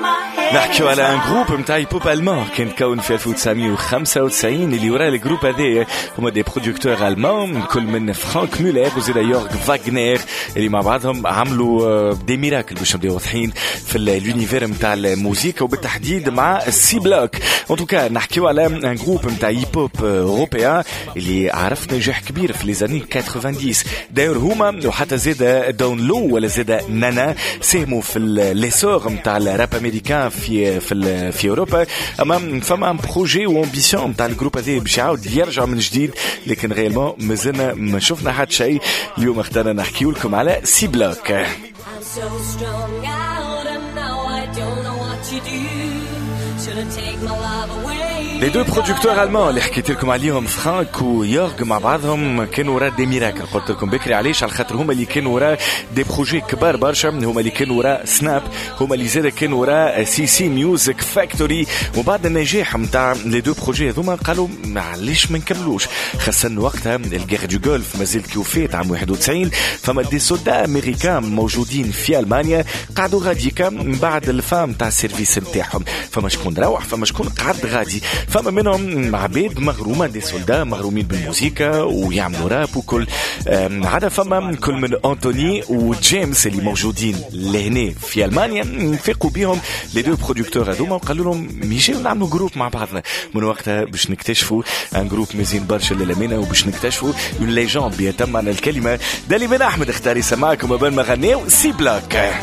نحكيو على ان جروب نتاع بوب المان كان كون في 1995 اللي ورا الجروب هذايا هما دي برودكتور المان كل من فرانك مولر وزيدا يورغ فاغنر اللي مع بعضهم عملوا دي ميراكل باش نبداو واضحين في اليونيفير نتاع الموسيقى وبالتحديد مع سي بلوك. ان توكا نحكيو على ان جروب نتاع هيب هوب اوروبيان اللي عرف نجاح كبير في لي زاني 90. داير هما وحتى زيدا دون لو ولا زيدا نانا ساهموا في ليسور نتاع الراب امريكان في اوروبا. اما فما ان بروجي وامبيسيون نتاع الجروب هذا باش يعاود يرجع من جديد لكن ريالمون مازلنا ما شفنا حتى شيء. اليوم اخترنا نحكيو لكم على سي بلوك. Les deux producteurs allemands اللي حكيت لكم عليهم فرانك ويورغ مع بعضهم كانوا ورا دي ميراكل. قلت لكم بكري علاش؟ على خاطر هما اللي كانوا ورا دي بروجي كبار برشا، هما اللي كانوا ورا سناب، هما اللي زاد كانوا ورا سي سي ميوزك فاكتوري. وبعد النجاح نتاع لي دو بروجي هذوما قالوا معليش ما نكملوش، خاصة وقتها الجير دو غولف مازال كيوفات عام 91. فما دي سودا امريكان موجودين في المانيا قعدوا غاديكا من بعد الفام تاع السيرفيس نتاعهم. فما شكون روح، فما شكون قعد غادي، فما منهم عباد مغرومة دي سولدا مغرومين بالموسيقى ويعملوا راب وكل عادة. فما كل من أنتوني وجيمس اللي موجودين لهنا في ألمانيا نفقوا بيهم لي دو برودكتور هذوما وقالوا لهم يجيو نعملوا جروب مع بعضنا. من وقتها باش نكتشفوا ان جروب مزيان برشا للأمانة وباش نكتشفوا اون ليجوند بيتم عن الكلمة. دالي بن أحمد اختاري سماعكم قبل ما غنيو سي بلوك.